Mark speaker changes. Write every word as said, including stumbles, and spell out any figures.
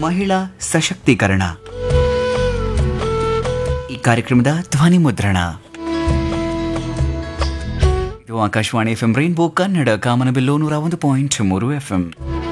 Speaker 1: ಮಹಿಳಾ ಸಶಕ್ತೀಕರಣ. ಈ ಕಾರ್ಯಕ್ರಮದ ಧ್ವನಿ ಮುದ್ರಣ. ಇದು Akashvani F M rainbow Kannada ಕಾಮನಬಿಲ್ಲು ನೂರ ಒಂದು ಪಾಯಿಂಟ್ ಮೂರು ಎಫ್ ಎಂ.